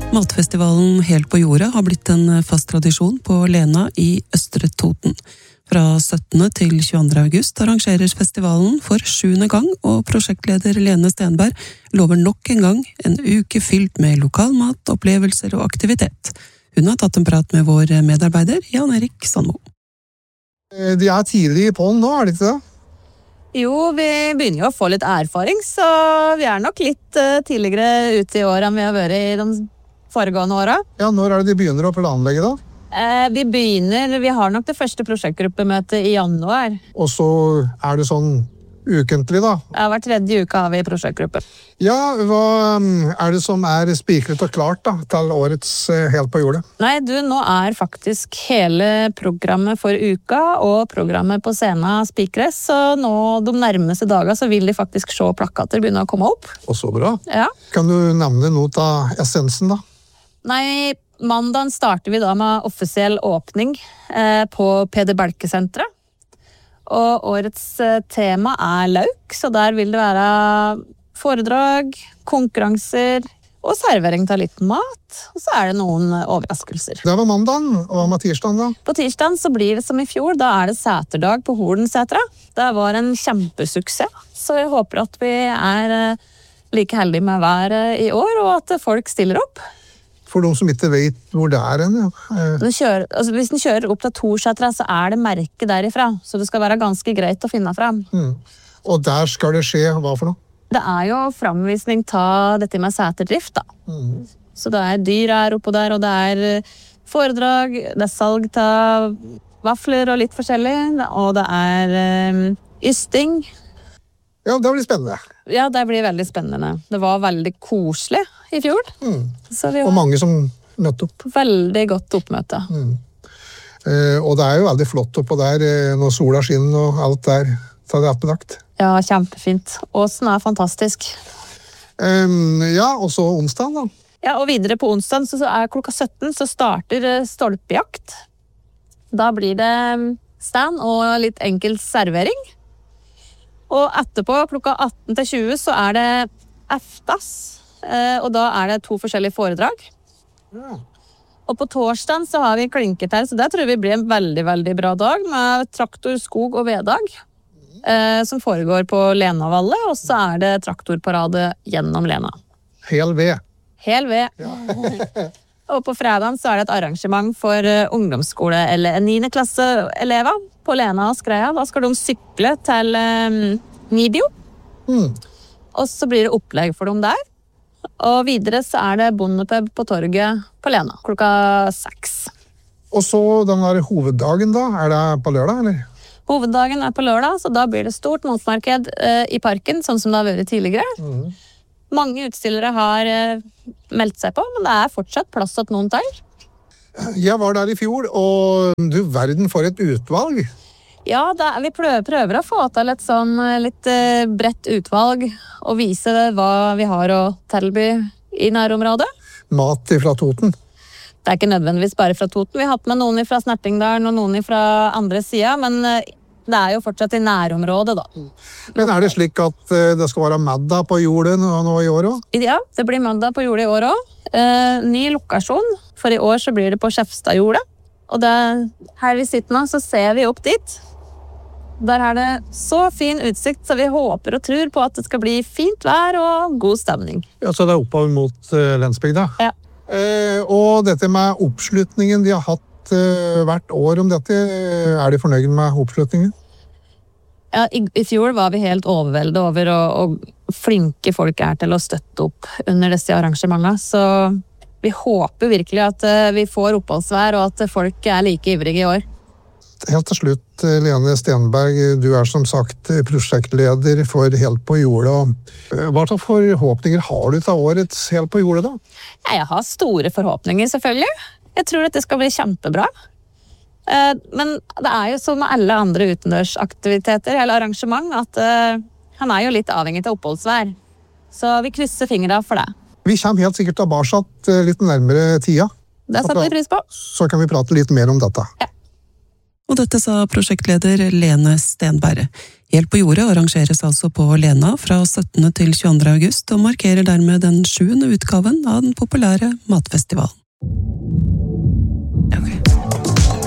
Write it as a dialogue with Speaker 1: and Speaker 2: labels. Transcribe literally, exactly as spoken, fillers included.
Speaker 1: Matfestivalen Helt på jordet har blitt en fast tradisjon på Lena i Østre Toten. Fra syttende til tjueandre august arrangeres festivalen for sjuende gang, og prosjektleder Lene Stenberg lover nok en gang en uke fylt med lokalmat, opplevelser og aktivitet. Hun har tatt en prat med vår medarbeider Jan Erik Sandmo.
Speaker 2: De er tidlig på den nå, er det ikke det?
Speaker 3: Jo, vi begynner jo å få litt erfaring, så vi er nok litt tidligere ute i år enn vi har vært i de foregående åra.
Speaker 2: Ja, når er det de begynner å planlegge da?
Speaker 3: Eh, vi begynner, vi har nok det første prosjektgruppemøtet i januar.
Speaker 2: Og så er det sånn ukentlig da?
Speaker 3: Ja, hver tredje uke har vi prosjektgruppe.
Speaker 2: Ja, hva er det som er spikret og klart da, til årets Helt på jordet?
Speaker 3: Nei, du, nå er faktisk hele programmet for uka og programmet på scenen spikres, så nå de nærmeste dager så vil de faktisk se plakater begynne å komme opp.
Speaker 2: Og så bra.
Speaker 3: Ja.
Speaker 2: Kan du nevne noe av essensen da?
Speaker 3: Nei, mandagen starter vi da med offisiell åpning eh, på P D Belke-senteret. Og årets eh, tema er lauk, så der vil det være foredrag, konkurranser og servering av litt mat. Og så er det noen overraskelser.
Speaker 2: Det var mandagen, og hva med tirsdagen da?
Speaker 3: På tirsdagen så blir det som i fjor, da er det seterdag på Holensetra. Det var en kjempesuksess, så jeg håper at vi er eh, like heldige med været i år, og at folk stiller opp.
Speaker 2: For de som ikke vet hvor det er en, ja.
Speaker 3: Den kjører, altså hvis den kjører opp til Torsetra, så er det merke derifra. Så det skal være ganske greit å finne frem.
Speaker 2: Mm. Og der skal det skje, hva for noe?
Speaker 3: Det er jo framvisning av dette med seterdrift, da.
Speaker 2: Mm.
Speaker 3: Så det er dyr her oppe der, og det er foredrag, det er salg av vafler og litt forskjellig, og det er um, ysting.
Speaker 2: Ja, det blir spennende.
Speaker 3: Ja, det blir veldig spennende. Det var veldig koselig i fjor.
Speaker 2: Mm.
Speaker 3: Så vi
Speaker 2: og mange som møtte opp.
Speaker 3: Veldig godt oppmøte.
Speaker 2: Mm. Eh, og det er jo veldig flott oppå der, eh, når sola skinner og alt der, så det er oppedagt.
Speaker 3: Ja, kjempefint. Åsen er fantastisk.
Speaker 2: Um, ja, og så onsdag da.
Speaker 3: Ja, og videre på onsdag så er klokka sytten så starter stolpejakt. Da blir det stand og litt enkel servering. Og etterpå klokka atten til tjue så er det eftas, og da er det to forskjellige foredrag.
Speaker 2: Ja.
Speaker 3: Og på torsdagen så har vi klinketær, så det tror jeg blir en veldig, veldig bra dag med traktor, skog og vedag, eh, som foregår på Lenavallet, og så er det traktorparade gjennom Lena.
Speaker 2: Hel ved.
Speaker 3: Hel ved.
Speaker 2: Ja.
Speaker 3: Og på fredagen så er det et arrangement for ungdomsskole eller niende klasseelever på Lena og Skreia. Da skal de sykle til um, Nibio.
Speaker 2: Mm.
Speaker 3: Og så blir det opplegg for dem der. Og videre så er det bondepub på torget på Lena klokka seks.
Speaker 2: Og så den der hoveddagen da, er det på lørdag, eller?
Speaker 3: Hoveddagen er på lørdag, så da blir det stort matmarked uh, i parken, sånn som det har vært tidligere.
Speaker 2: Mm.
Speaker 3: Mange utstillere har uh, meldt seg på, men det er fortsatt plass til noen til.
Speaker 2: Jeg var der i fjor, og du verden for et utvalg.
Speaker 3: Ja, er, vi prøver, prøver å få til et sånn litt uh, bredt utvalg og vise hva vi har å tilby i nærområdet.
Speaker 2: Mat fra Toten.
Speaker 3: Det er ikke nødvendigvis bare fra Toten. Vi har hatt med noen fra Snertingdalen og noen fra andre siden, men uh, det er jo fortsatt i nærområdet da.
Speaker 2: Men er det slik at uh, det skal være middag på jorden nå i år også?
Speaker 3: Ja, det blir middag på jordet i år også. Uh, ny lokasjon, for i år så blir det på Skjefstadjordet. Og det, her vi sitter nå, så ser vi opp dit. Der er det så fin utsikt, så vi håper og tror på at det skal bli fint vær og god stemning.
Speaker 2: Ja, så det er oppover mot uh, Lensbygda.
Speaker 3: Ja.
Speaker 2: Uh, og dette med oppslutningen de har hatt uh, hvert år om dette, er de fornøyd med oppslutningen?
Speaker 3: Ja, i, i fjor var vi helt overveldet over og, og flinke folk er til å støtte opp under disse arrangementene, så vi håper virkelig at uh, vi får oppholdsvær og at folk er like ivrige i år.
Speaker 2: Helt til slutt, Lene Stenberg, du er som sagt prosjektleder for Helt på jordet. Hva slags forhåpninger har du til årets Helt på jordet da?
Speaker 3: Jeg har store forhåpninger selvfølgelig. Jeg tror at det skal bli kjempebra. Men det er jo som med alle andre utendørsaktiviteter eller arrangement, at han er jo litt avhengig av oppholdsvær. Så vi krysser fingrene for det.
Speaker 2: Vi kommer helt sikkert tilbake litt nærmere tida.
Speaker 3: Det setter vi pris på.
Speaker 2: Så kan vi prate litt mer om dette.
Speaker 3: Ja.
Speaker 1: Og dette sa prosjektleder Lene Stenberg. Helt på jordet arrangeres altså på Lena fra syttende til tjueandre august, og markerer dermed den sjuende utgaven av den populære matfestivalen.